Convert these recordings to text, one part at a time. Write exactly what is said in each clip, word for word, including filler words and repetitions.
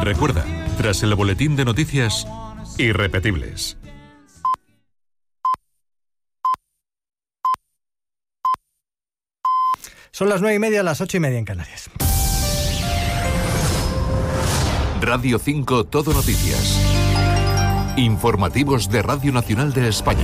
recuerda, tras el boletín de noticias, irrepetibles. Son las nueve y media, las ocho y media en Canarias. Radio cinco Todo Noticias. Informativos de Radio Nacional de España.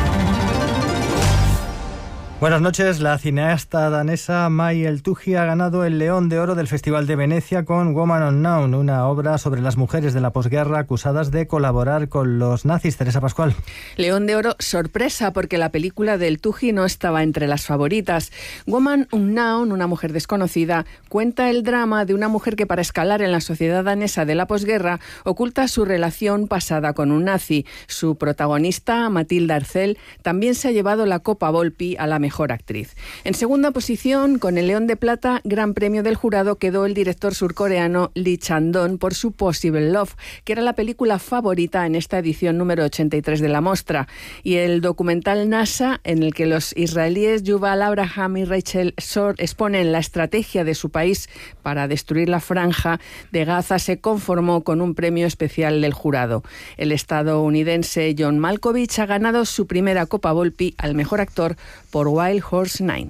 Buenas noches. La cineasta danesa May El-Tuggi ha ganado el León de Oro del Festival de Venecia con Woman Unknown, una obra sobre las mujeres de la posguerra acusadas de colaborar con los nazis. Teresa Pascual. León de Oro, sorpresa, porque la película de El-Tuggi no estaba entre las favoritas. Woman Unknown, una mujer desconocida, cuenta el drama de una mujer que para escalar en la sociedad danesa de la posguerra oculta su relación pasada con un nazi. Su protagonista, Matilda Arcel, también se ha llevado la Copa Volpi a la mejor Mejor actriz. En segunda posición, con el León de Plata, gran premio del jurado, quedó el director surcoreano Lee Chang-dong por su Possible Love, que era la película favorita en esta edición número ochenta y tres de la mostra. Y el documental NASA, en el que los israelíes Yuval Abraham y Rachel Shor exponen la estrategia de su país para destruir la franja de Gaza, se conformó con un premio especial del jurado. El estadounidense John Malkovich ha ganado su primera Copa Volpi al mejor actor por Wild Horse nueve.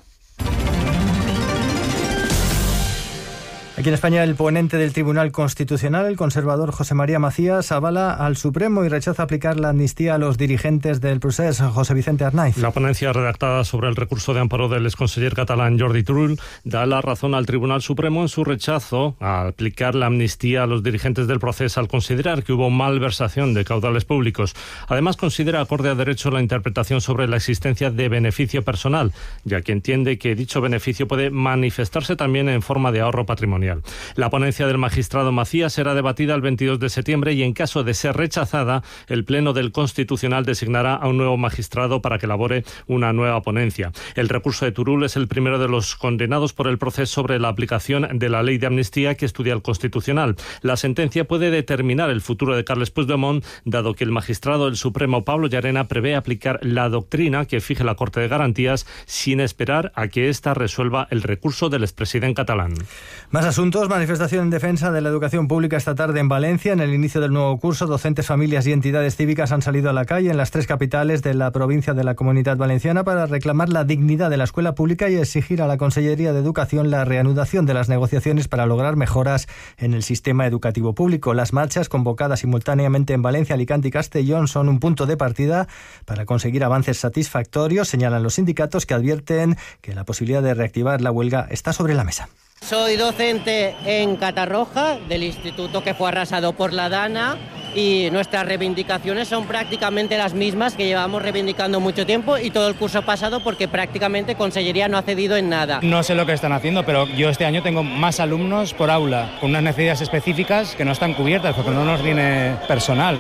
Aquí en España, el ponente del Tribunal Constitucional, el conservador José María Macías, avala al Supremo y rechaza aplicar la amnistía a los dirigentes del procés. José Vicente Arnaiz. La ponencia redactada sobre el recurso de amparo del exconseller catalán Jordi Turull da la razón al Tribunal Supremo en su rechazo a aplicar la amnistía a los dirigentes del procés al considerar que hubo malversación de caudales públicos. Además, considera acorde a derecho la interpretación sobre la existencia de beneficio personal, ya que entiende que dicho beneficio puede manifestarse también en forma de ahorro patrimonial. La ponencia del magistrado Macías será debatida el veintidós de septiembre y, en caso de ser rechazada, el Pleno del Constitucional designará a un nuevo magistrado para que elabore una nueva ponencia. El recurso de Turull es el primero de los condenados por el proceso sobre la aplicación de la ley de amnistía que estudia el Constitucional. La sentencia puede determinar el futuro de Carles Puigdemont, dado que el magistrado del Supremo Pablo Llarena prevé aplicar la doctrina que fije la Corte de Garantías sin esperar a que ésta resuelva el recurso del expresidente catalán. Más asuntos. Manifestación en defensa de la educación pública esta tarde en Valencia. En el inicio del nuevo curso, docentes, familias y entidades cívicas han salido a la calle en las tres capitales de la provincia de la Comunidad Valenciana para reclamar la dignidad de la escuela pública y exigir a la Consellería de Educación la reanudación de las negociaciones para lograr mejoras en el sistema educativo público. Las marchas, convocadas simultáneamente en Valencia, Alicante y Castellón, son un punto de partida para conseguir avances satisfactorios, señalan los sindicatos, que advierten que la posibilidad de reactivar la huelga está sobre la mesa. Soy docente en Catarroja, del instituto que fue arrasado por la DANA, y nuestras reivindicaciones son prácticamente las mismas que llevamos reivindicando mucho tiempo y todo el curso pasado, porque prácticamente Consellería no ha cedido en nada. No sé lo que están haciendo, pero yo este año tengo más alumnos por aula, con unas necesidades específicas que no están cubiertas porque no nos viene personal.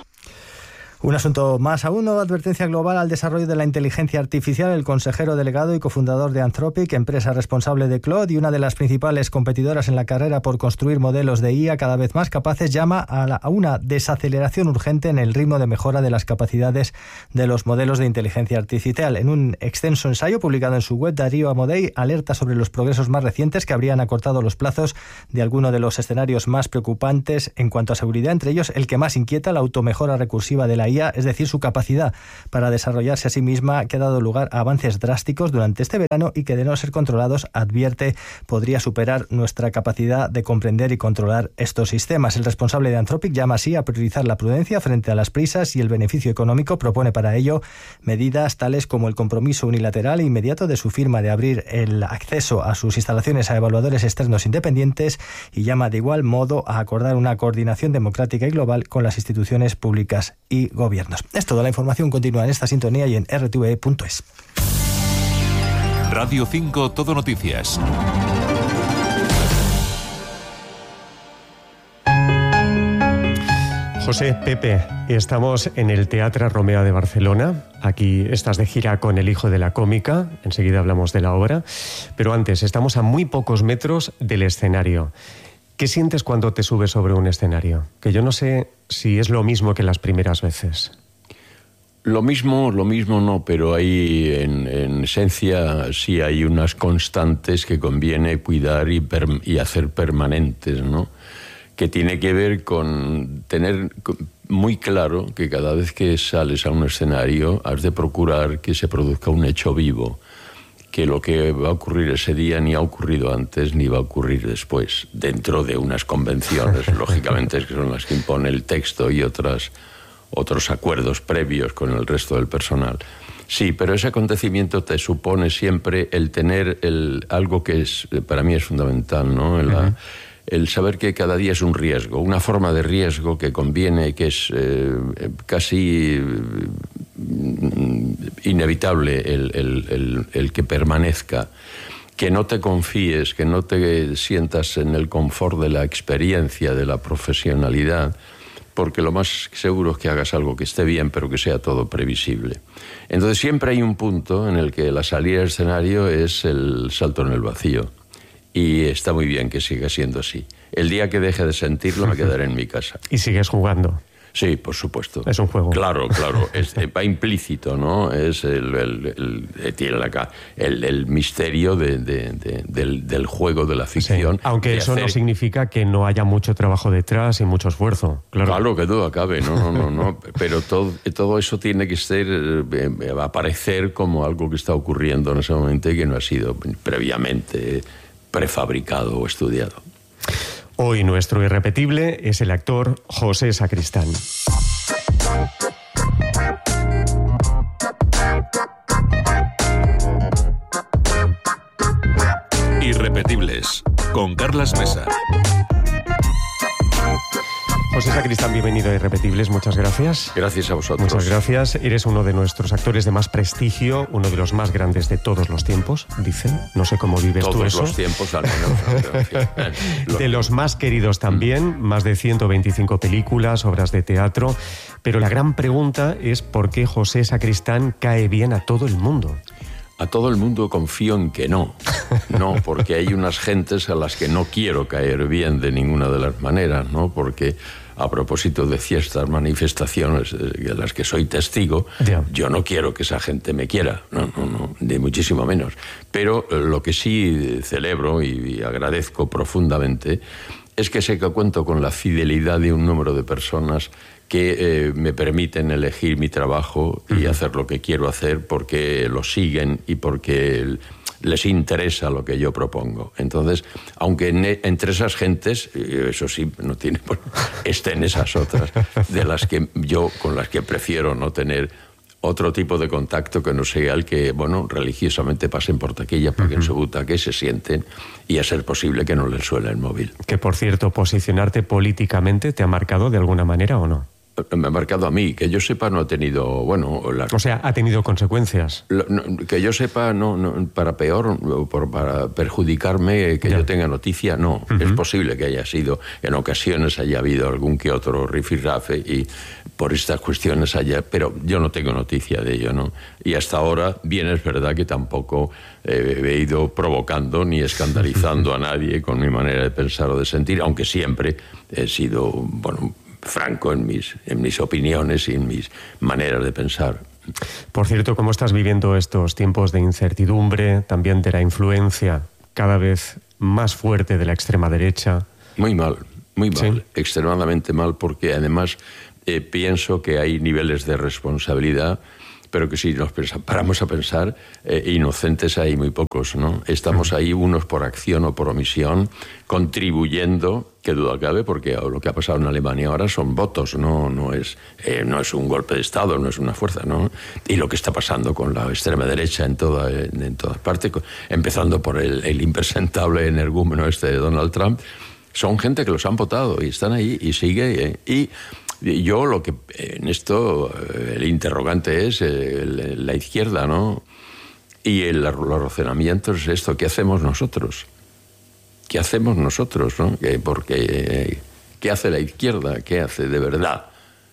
Un asunto más aún, nueva advertencia global al desarrollo de la inteligencia artificial. El consejero delegado y cofundador de Anthropic, empresa responsable de Claude y una de las principales competidoras en la carrera por construir modelos de I A cada vez más capaces, llama a, la, a una desaceleración urgente en el ritmo de mejora de las capacidades de los modelos de inteligencia artificial. En un extenso ensayo publicado en su web, Darío Amodei alerta sobre los progresos más recientes que habrían acortado los plazos de alguno de los escenarios más preocupantes en cuanto a seguridad, entre ellos el que más inquieta, la automejora recursiva de la I A, es decir, su capacidad para desarrollarse a sí misma, que ha dado lugar a avances drásticos durante este verano y que, de no ser controlados, advierte, podría superar nuestra capacidad de comprender y controlar estos sistemas. El responsable de Anthropic llama así a priorizar la prudencia frente a las prisas y el beneficio económico. Propone para ello medidas tales como el compromiso unilateral e inmediato de su firma de abrir el acceso a sus instalaciones a evaluadores externos independientes, y llama de igual modo a acordar una coordinación democrática y global con las instituciones públicas y gobiernos. Es toda la información. Continúa en esta sintonía y en r t v e punto es. Radio cinco Todo Noticias. José, Pepe, estamos en el Teatre Romea de Barcelona. Aquí estás de gira con El hijo de la cómica. Enseguida hablamos de la obra. Pero antes, estamos a muy pocos metros del escenario. ¿Qué sientes cuando te subes sobre un escenario? Que yo no sé si es lo mismo que las primeras veces. Lo mismo, lo mismo no, pero hay en, en esencia sí hay unas constantes que conviene cuidar y, per, y hacer permanentes, ¿no? que tiene que ver con tener muy claro que cada vez que sales a un escenario has de procurar que se produzca un hecho vivo, que lo que va a ocurrir ese día ni ha ocurrido antes ni va a ocurrir después, dentro de unas convenciones, lógicamente, que son las que impone el texto y otras, otros acuerdos previos con el resto del personal. Sí, pero ese acontecimiento te supone siempre el tener el, algo que es, para mí es fundamental, ¿no? La, uh-huh. El saber que cada día es un riesgo, una forma de riesgo que conviene, que es eh, casi inevitable el, el, el, el que permanezca, que no te confíes, que no te sientas en el confort de la experiencia, de la profesionalidad, porque lo más seguro es que hagas algo que esté bien, pero que sea todo previsible. Entonces siempre hay un punto en el que la salida del escenario es el salto en el vacío. Y está muy bien que siga siendo así. El día que deje de sentirlo me quedaré en mi casa. ¿Y sigues jugando? Sí, por supuesto. Es un juego. Claro, claro. Es, va implícito, ¿no? Es el, el, el, tiene la, el, el misterio de, de, de, del, del juego de la ficción. Sí. Aunque eso hacer... no significa que no haya mucho trabajo detrás y mucho esfuerzo. Claro, claro que duda cabe. No, no, no, no. Pero todo, todo eso tiene que ser, eh, aparecer como algo que está ocurriendo en ese momento y que no ha sido previamente prefabricado o estudiado. Hoy nuestro irrepetible es el actor José Sacristán. Irrepetibles, con Carlas Mesa. José Sacristán, bienvenido a Irrepetibles, muchas gracias. Gracias a vosotros. Muchas gracias. Eres uno de nuestros actores de más prestigio, uno de los más grandes de todos los tiempos, dicen. No sé cómo vives todos tú eso. Todos los tiempos, al menos. De los más queridos también, más de ciento veinticinco películas, obras de teatro. Pero la gran pregunta es ¿por qué José Sacristán cae bien a todo el mundo? A todo el mundo confío en que no. No, porque hay unas gentes a las que no quiero caer bien de ninguna de las maneras, ¿no? Porque a propósito de ciertas manifestaciones de las que soy testigo, yeah. yo no quiero que esa gente me quiera, no, no, no, ni muchísimo menos. Pero lo que sí celebro y agradezco profundamente es que sé que cuento con la fidelidad de un número de personas que eh, me permiten elegir mi trabajo y uh-huh. hacer lo que quiero hacer porque lo siguen y porque les interesa lo que yo propongo. Entonces, aunque en, entre esas gentes, eso sí, no tiene, bueno, estén esas otras, de las que yo, con las que prefiero no tener otro tipo de contacto que no sea el que, bueno, religiosamente pasen por taquilla, paguen uh-huh. su butaca y se sienten, y a ser posible que no les suene el móvil. Que, por cierto, posicionarte políticamente te ha marcado de alguna manera o no. Me ha marcado a mí, que yo sepa no ha tenido, bueno... La, o sea, ha tenido consecuencias. Lo, no, que yo sepa, no, no, para peor, por, para perjudicarme, que ya. yo tenga noticia, no. Uh-huh. Es posible que haya sido, en ocasiones haya habido algún que otro rifirrafe y por estas cuestiones haya... Pero yo no tengo noticia de ello, ¿no? Y hasta ahora, bien es verdad que tampoco eh, he ido provocando ni escandalizando a nadie con mi manera de pensar o de sentir, aunque siempre he sido, bueno... franco en mis, en mis opiniones y en mis maneras de pensar. Por cierto, ¿cómo estás viviendo estos tiempos de incertidumbre, también de la influencia cada vez más fuerte de la extrema derecha? Muy mal, muy mal, ¿sí? Extremadamente mal, porque además eh, pienso que hay niveles de responsabilidad, pero que si nos paramos a pensar, eh, inocentes hay muy pocos, ¿no? Estamos ahí unos por acción o por omisión, contribuyendo, que duda cabe, porque lo que ha pasado en Alemania ahora son votos, no, no, es, eh, no es un golpe de Estado, no es una fuerza, ¿no? Y lo que está pasando con la extrema derecha en, toda, en, en todas partes, empezando por el, el impresentable energúmeno este de Donald Trump, son gente que los han votado y están ahí y sigue... Eh, y yo lo que en esto el interrogante es el, la izquierda, ¿no? Y el, los razonamientos es esto, ¿qué hacemos nosotros? ¿Qué hacemos nosotros, no? Porque ¿qué hace la izquierda? ¿Qué hace de verdad?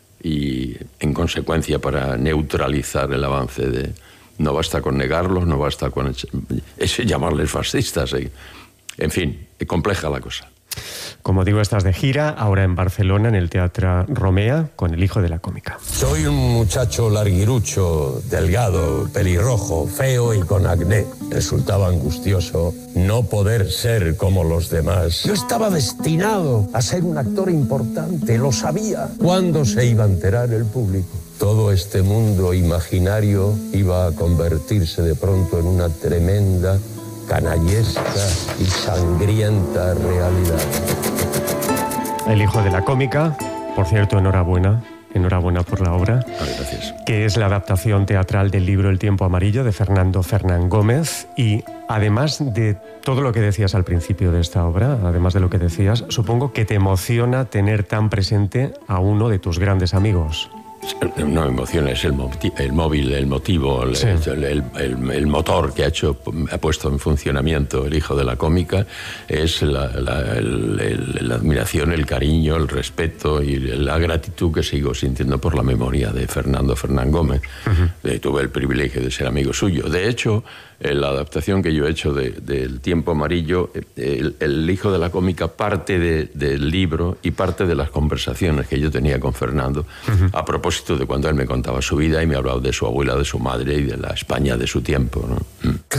Y en consecuencia para neutralizar el avance de... No basta con negarlos, no basta con es llamarles fascistas. ¿eh? En fin, compleja la cosa. Como digo, estás de gira, ahora en Barcelona, en el Teatre Romea, con El hijo de la cómica. Soy un muchacho larguirucho, delgado, pelirrojo, feo y con acné. Resultaba angustioso no poder ser como los demás. Yo estaba destinado a ser un actor importante, lo sabía. ¿Cuándo se iba a enterar el público? Todo este mundo imaginario iba a convertirse de pronto en una tremenda, canallesca y sangrienta realidad. El hijo de la cómica, por cierto, enhorabuena, enhorabuena por la obra. Vale, gracias. Que es la adaptación teatral del libro El tiempo amarillo de Fernando Fernán Gómez. Y además de todo lo que decías al principio de esta obra, además de lo que decías, supongo que te emociona tener tan presente a uno de tus grandes amigos. No me emociona, es el, moti- el móvil, el motivo, el, Sí. el, el, el, el motor que ha hecho, ha puesto en funcionamiento El hijo de la cómica, es la, la, el, el, la admiración, el cariño, el respeto y la gratitud que sigo sintiendo por la memoria de Fernando Fernán Gómez. Uh-huh. Tuve el privilegio de ser amigo suyo. De hecho, la adaptación que yo he hecho de, de El tiempo amarillo, el, el hijo de la cómica parte de, del libro y parte de las conversaciones que yo tenía con Fernando, uh-huh, a propósito de cuando él me contaba su vida y me hablaba de su abuela, de su madre y de la España de su tiempo, ¿no?